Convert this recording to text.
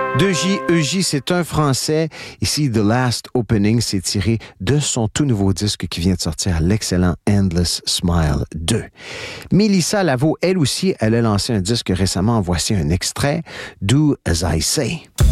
De J.E.J., c'est un Français. Ici, The Last Opening, c'est tiré de son tout nouveau disque qui vient de sortir, l'excellent Endless Smile 2. Mélissa Lavo, elle aussi, elle a lancé un disque récemment. Voici un extrait, Do As I Say.